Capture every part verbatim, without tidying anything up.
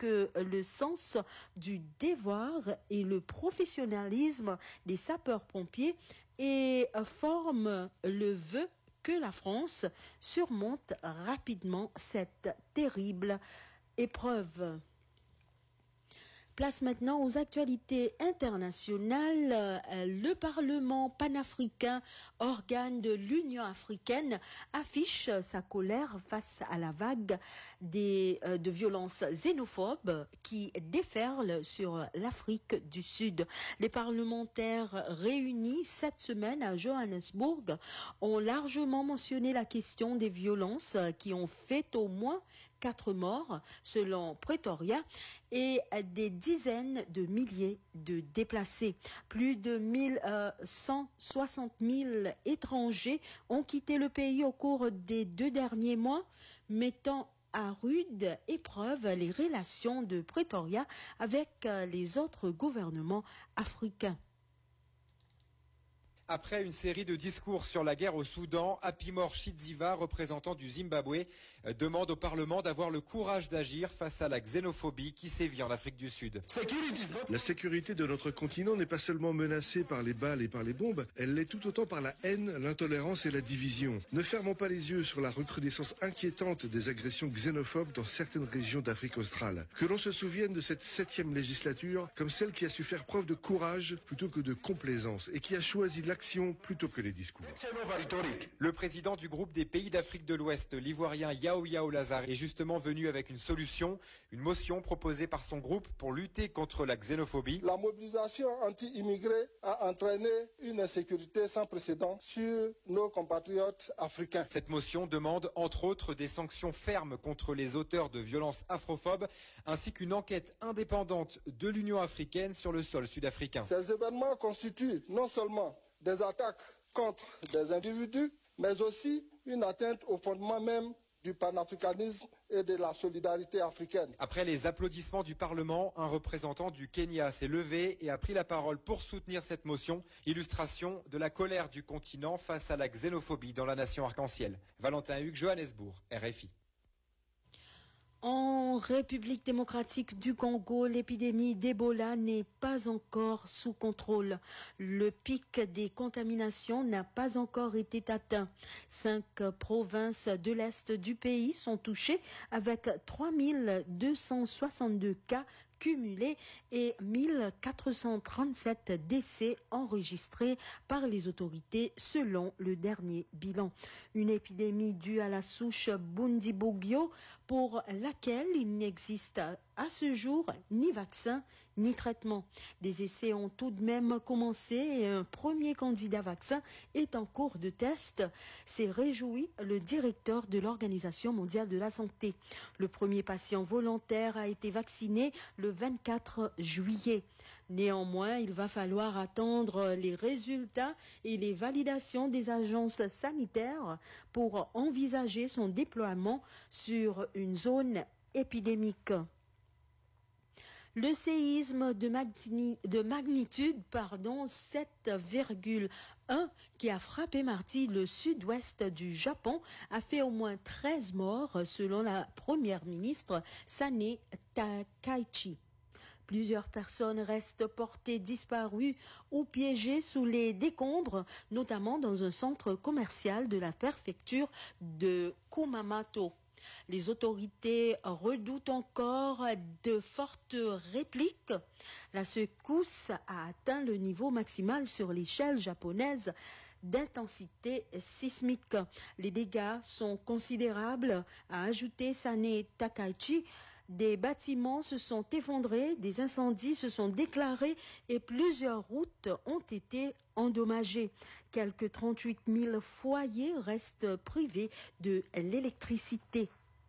que le sens du devoir et le professionnalisme des sapeurs-pompiers et forment le vœu que la France surmonte rapidement cette terrible épreuve. Place maintenant aux actualités internationales. Le Parlement panafricain, organe de l'Union africaine, affiche sa colère face à la vague des, euh, de violences xénophobes qui déferlent sur l'Afrique du Sud. Les parlementaires réunis cette semaine à Johannesburg ont largement mentionné la question des violences qui ont fait au moins quatre morts selon Pretoria et des dizaines de milliers de déplacés. Plus de mille cent soixante mille étrangers ont quitté le pays au cours des deux derniers mois, mettant à rude épreuve les relations de Pretoria avec les autres gouvernements africains. Après une série de discours sur la guerre au Soudan, Apimor Chidziva, représentant du Zimbabwe, demande au Parlement d'avoir le courage d'agir face à la xénophobie qui sévit en Afrique du Sud. La sécurité de notre continent n'est pas seulement menacée par les balles et par les bombes, elle l'est tout autant par la haine, l'intolérance et la division. Ne fermons pas les yeux sur la recrudescence inquiétante des agressions xénophobes dans certaines régions d'Afrique australe. Que l'on se souvienne de cette septième législature comme celle qui a su faire preuve de courage plutôt que de complaisance et qui a choisi l'action plutôt que les discours. Le président du groupe des pays d'Afrique de l'Ouest, l'Ivoirien Yao Yao Lazare, est justement venu avec une solution, une motion proposée par son groupe pour lutter contre la xénophobie. La mobilisation anti-immigrés a entraîné une insécurité sans précédent sur nos compatriotes africains. Cette motion demande entre autres des sanctions fermes contre les auteurs de violences afrophobes, ainsi qu'une enquête indépendante de l'Union africaine sur le sol sud-africain. Ces événements constituent non seulement des attaques contre des individus, mais aussi une atteinte au fondement même du panafricanisme et de la solidarité africaine. Après les applaudissements du Parlement, un représentant du Kenya s'est levé et a pris la parole pour soutenir cette motion, illustration de la colère du continent face à la xénophobie dans la nation arc-en-ciel. Valentin Hugues, Johannesburg, R F I. En République démocratique du Congo, l'épidémie d'Ebola n'est pas encore sous contrôle. Le pic des contaminations n'a pas encore été atteint. Cinq provinces de l'Est du pays sont touchées avec trois mille deux cent soixante-deux cas cumulés et mille quatre cent trente-sept décès enregistrés par les autorités selon le dernier bilan. Une épidémie due à la souche Bundibugyo pour laquelle il n'existe à ce jour ni vaccin ni traitement. Des essais ont tout de même commencé et un premier candidat vaccin est en cours de test. S'est réjoui le directeur de l'Organisation mondiale de la santé. Le premier patient volontaire a été vacciné le vingt-quatre juillet. Néanmoins, il va falloir attendre les résultats et les validations des agences sanitaires pour envisager son déploiement sur une zone épidémique. Le séisme de, magni- de magnitude pardon, sept virgule un qui a frappé mardi le sud-ouest du Japon a fait au moins treize morts selon la première ministre Sane Takaichi. Plusieurs personnes restent portées disparues ou piégées sous les décombres, notamment dans un centre commercial de la préfecture de Kumamoto. Les autorités redoutent encore de fortes répliques. La secousse a atteint le niveau maximal sur l'échelle japonaise d'intensité sismique. Les dégâts sont considérables, a ajouté Sane Takaichi. Des bâtiments se sont effondrés, des incendies se sont déclarés et plusieurs routes ont été endommagées. Quelques trente-huit mille foyers restent privés de l'électricité.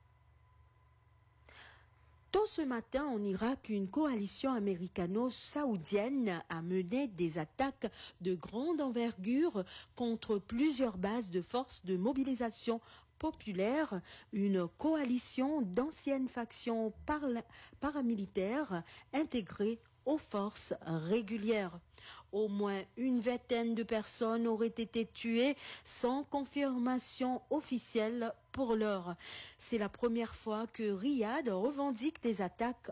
Tôt ce matin, en Irak, une coalition américano-saoudienne a mené des attaques de grande envergure contre plusieurs bases de forces de mobilisation populaire, une coalition d'anciennes factions parla- paramilitaires intégrées aux forces régulières. Au moins une vingtaine de personnes auraient été tuées sans confirmation officielle pour l'heure. C'est la première fois que Riyad revendique des attaques